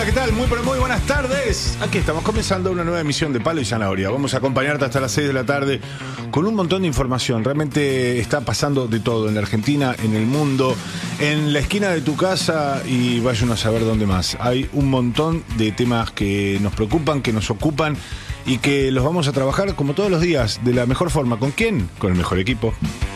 ¿Qué tal? Muy pero muy buenas tardes. Aquí estamos comenzando una nueva emisión de Palo y Zanahoria. Vamos a acompañarte hasta las 6 de la tarde con un montón de información. Realmente está pasando de todo en la Argentina, en el mundo, en la esquina de tu casa y vaya uno a saber dónde más. Hay un montón de temas que nos preocupan, que nos ocupan y que los vamos a trabajar como todos los días de la mejor forma. ¿Con quién? Con el mejor equipo.